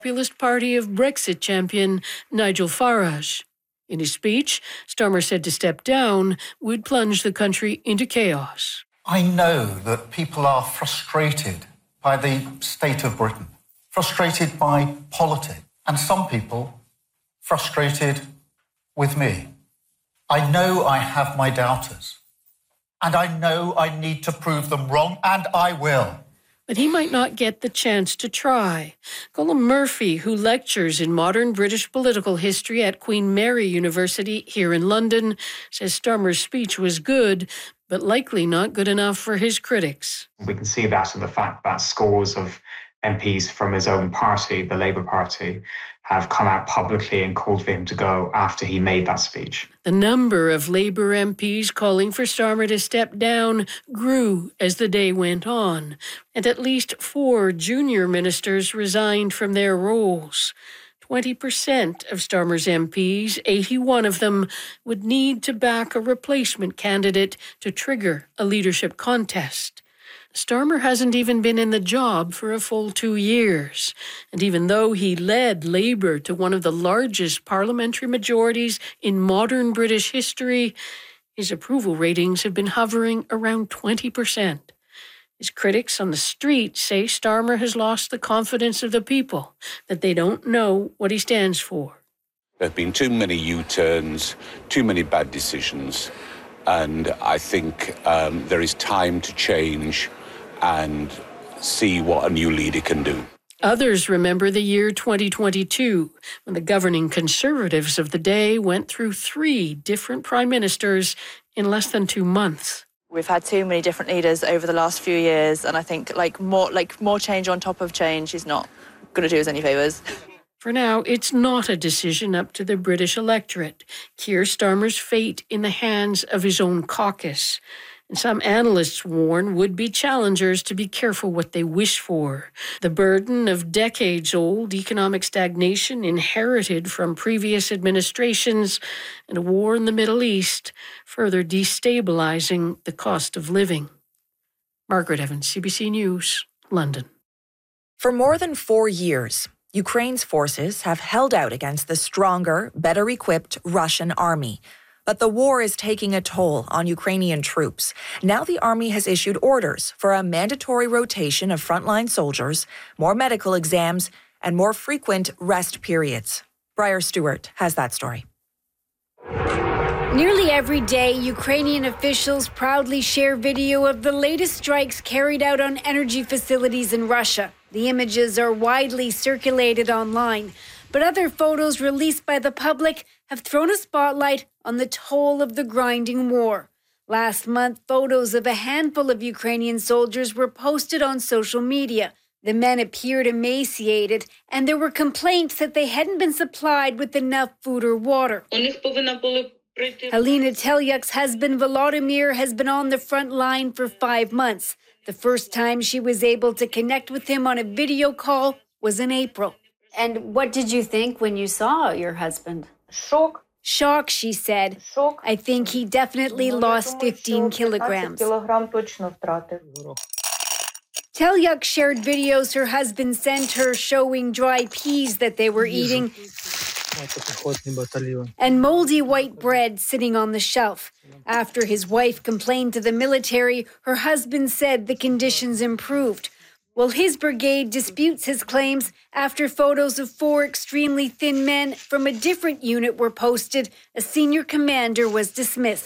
Populist Party of Brexit champion Nigel Farage. In his speech, Starmer said to step down would plunge the country into chaos. I know that people are frustrated by the state of Britain, frustrated by politics, and some people frustrated with me. I know I have my doubters, and I know I need to prove them wrong, and I will. But he might not get the chance to try. Colm Murphy, who lectures in modern British political history at Queen Mary University here in London, says Starmer's speech was good, but likely not good enough for his critics. We can see that in the fact that scores of MPs from his own party, the Labour Party, have come out publicly and called for him to go after he made that speech. The number of Labour MPs calling for Starmer to step down grew as the day went on, and at least 4 junior ministers resigned from their roles. 20% of Starmer's MPs, 81 of them, would need to back a replacement candidate to trigger a leadership contest. Starmer hasn't even been in the job for a full 2 years. And even though he led Labour to one of the largest parliamentary majorities in modern British history, his approval ratings have been hovering around 20%. His critics on the street say Starmer has lost the confidence of the people, that they don't know what he stands for. There have been too many U-turns, too many bad decisions, and I think there is time to change and see what a new leader can do. Others remember the year 2022, when the governing Conservatives of the day went through 3 different prime ministers in less than 2 months. We've had too many different leaders over the last few years, and I think more change on top of change is not going to do us any favours. For now, it's not a decision up to the British electorate. Keir Starmer's fate in the hands of his own caucus. And some analysts warn would-be challengers to be careful what they wish for. The burden of decades-old economic stagnation inherited from previous administrations and a war in the Middle East, further destabilizing the cost of living. Margaret Evans, CBC News, London. For more than 4 years, Ukraine's forces have held out against the stronger, better-equipped Russian army. But the war is taking a toll on Ukrainian troops. Now the army has issued orders for a mandatory rotation of frontline soldiers, more medical exams, and more frequent rest periods. Briar Stewart has that story. Nearly every day, Ukrainian officials proudly share video of the latest strikes carried out on energy facilities in Russia. The images are widely circulated online, but other photos released by the public have thrown a spotlight on the toll of the grinding war. Last month, photos of a handful of Ukrainian soldiers were posted on social media. The men appeared emaciated, and there were complaints that they hadn't been supplied with enough food or water. Alina Telyuk's husband Volodymyr has been on the front line for 5 months. The first time she was able to connect with him on a video call was in April. And what did you think when you saw your husband? Shock, she said. I think he definitely lost 15 kilograms. Telyuk shared videos her husband sent her showing dry peas that they were eating and moldy white bread sitting on the shelf. After his wife complained to the military, her husband said the conditions improved. Well, his brigade disputes his claims after photos of 4 extremely thin men from a different unit were posted. A senior commander was dismissed.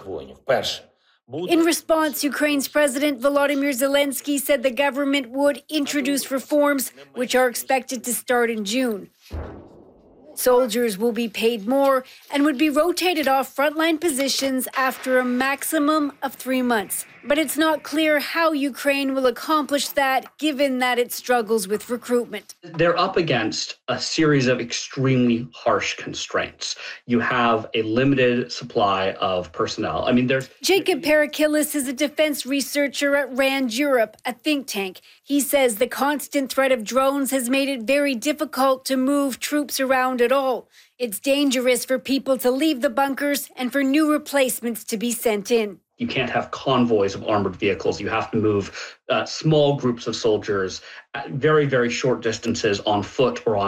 In response, Ukraine's President Volodymyr Zelensky said the government would introduce reforms, which are expected to start in June. Soldiers will be paid more and would be rotated off frontline positions after a maximum of 3 months. But it's not clear how Ukraine will accomplish that, given that it struggles with recruitment. They're up against a series of extremely harsh constraints. You have a limited supply of personnel. Jacob Parakilis is a defense researcher at RAND Europe, a think tank. He says the constant threat of drones has made it very difficult to move troops around at all. It's dangerous for people to leave the bunkers and for new replacements to be sent in. You can't have convoys of armored vehicles. You have to move small groups of soldiers at very, very short distances on foot or on